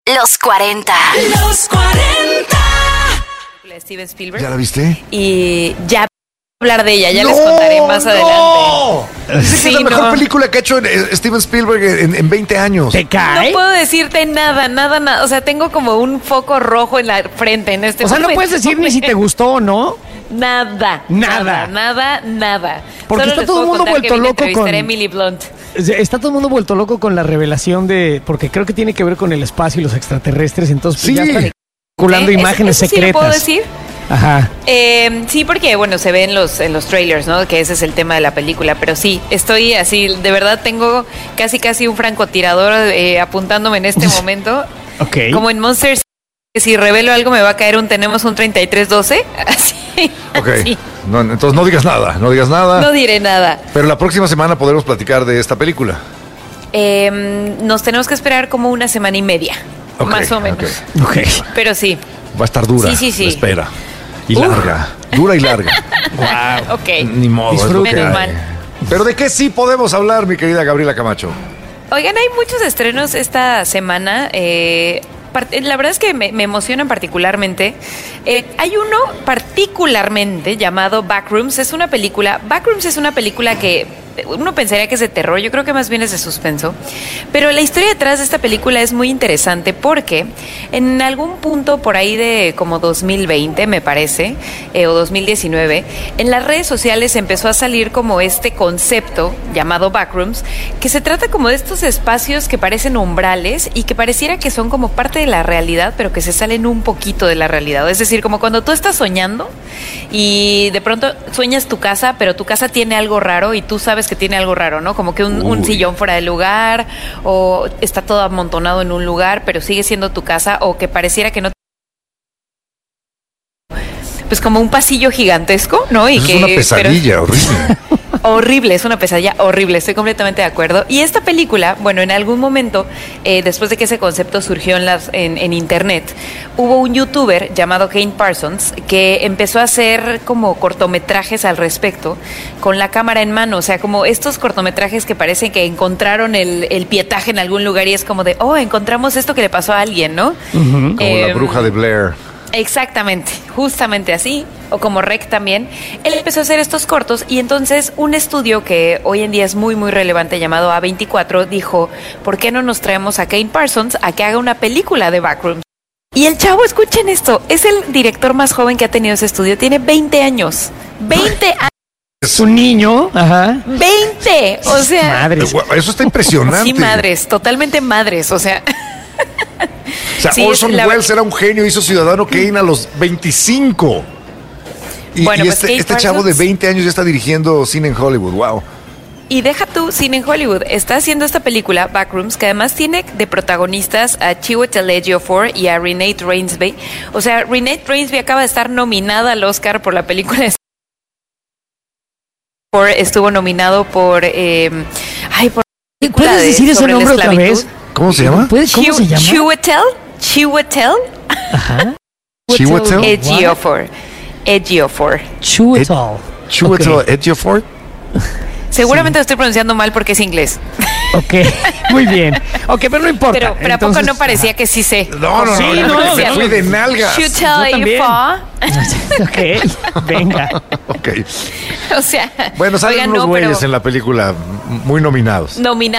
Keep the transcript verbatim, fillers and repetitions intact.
Los cuarenta. Los cuarenta. Steven Spielberg. ¿Ya la viste? Y ya hablar de ella, ya ¡No, les contaré más no! adelante. Dice que Sí, es la mejor no. película que ha hecho eh, Steven Spielberg en, en veinte años. ¿Te cae? No puedo decirte nada, nada, nada. O sea, tengo como un foco rojo en la frente en este O sea, no momento. puedes decir ni si te gustó o no. Nada. Nada. Nada, nada. Porque Solo está les todo el puedo mundo contar que vuelto vi la loco entrevista con- de Emily Blunt. Está todo el mundo vuelto loco con la revelación de... Porque creo que tiene que ver con el espacio y los extraterrestres. Entonces pues, Sí. ya están circulando ¿Eh? imágenes ¿Eso, eso secretas. sí lo puedo decir? Ajá. Eh, sí, porque bueno, se ve en los, en los trailers, ¿no? Que ese es el tema de la película. Pero sí, estoy así, de verdad tengo casi casi un francotirador eh, apuntándome en este momento. Ok. Como en Monsters, que si revelo algo me va a caer un tenemos un treinta y tres doce. Así. Ok. así. No, entonces no digas nada, no digas nada. No diré nada. Pero la próxima semana podremos platicar de esta película. Eh, nos tenemos que esperar como una semana y media, Ok, más o menos. ok. Ok. Pero sí, Va a estar dura. Sí, sí, sí. la espera. Y Uf. larga. Dura y larga. Wow. ok. Ni modo. es lo que Menos hay. mal. Pero ¿de qué sí podemos hablar, mi querida Gabriela Camacho? Oigan, hay muchos estrenos esta semana. eh, part- la verdad es que me, me emocionan particularmente. Eh, hay uno particularmente llamado Backrooms. Es una película. Backrooms es una película que uno pensaría que es de terror. Yo creo que más bien es de suspenso. Pero la historia detrás de esta película es muy interesante porque en algún punto por ahí de como dos mil veinte, me parece, eh, o dos mil diecinueve, en las redes sociales empezó a salir como este concepto llamado Backrooms, que se trata como de estos espacios que parecen umbrales y que pareciera que son como parte de la realidad, pero que se salen un poquito de la realidad. Es decir, como cuando tú estás soñando y de pronto sueñas tu casa, pero tu casa tiene algo raro y tú sabes que tiene algo raro, ¿no? Como que un, un Uy. sillón fuera de lugar o está todo amontonado en un lugar, pero sigue siendo tu casa, o que pareciera que no... Pues como un pasillo gigantesco, ¿no? Y Eso que, es una pero- pesadilla horrible. Horrible, es una pesadilla horrible, estoy completamente de acuerdo. Y esta película, bueno, en algún momento, eh, después de que ese concepto surgió en, las, en, en internet, hubo un youtuber llamado Kane Parsons que empezó a hacer como cortometrajes al respecto con la cámara en mano. O sea, como estos cortometrajes que parecen que encontraron el, el pietaje en algún lugar y es como de, oh, encontramos esto que le pasó a alguien, ¿no? Como la Em, bruja de Blair. Exactamente, justamente así, o como Rec también. Él empezó a hacer estos cortos y entonces un estudio que hoy en día es muy muy relevante llamado A veinticuatro dijo, ¿por qué no nos traemos a Kane Parsons a que haga una película de Backrooms? Y el chavo, escuchen esto, es el director más joven que ha tenido ese estudio, tiene veinte años. veinte años. Es un niño. Ajá. veinte, o sea... Madres. Eso está impresionante. Sí, madres, totalmente madres, o sea... O sea, Sí, es Orson la- Welles era un genio, hizo Ciudadano Kane a los veinticinco. Y, Bueno, y pues este, Kate este chavo de Parsons- veinte años ya está dirigiendo cine en Hollywood. Wow. Y deja tú, cine en Hollywood, está haciendo esta película, Backrooms, que además tiene de protagonistas a Chiwetel Ejiofor y a Renate Reinsve. O sea, Renate Reinsve acaba de estar nominada al Oscar por la película de... Por, estuvo nominado por... Eh, ay, por... película ¿Puedes de- decir ese sobre la nombre otra esclavitud. vez? ¿Cómo se llama? ¿Puede- ¿Cómo Chiw- se llama? Chiwetel, Chiwetel Ajá. Chiwetel Ejiofor. Ejiofor. Chiwetel. Chiwetel Ok. Ejiofor. Seguramente lo estoy pronunciando mal porque es inglés. Ok, muy bien. Ok, pero no importa. Pero, pero ¿a poco Entonces, no parecía que sí sé? No, no, Sí, no, no, me no, fui no. de nalgas. Chiwetel Yo también. Ejiofor. Ok, venga. Ok. O sea, Bueno, salen oigan, unos no, pero güeyes en la película muy nominados. nominados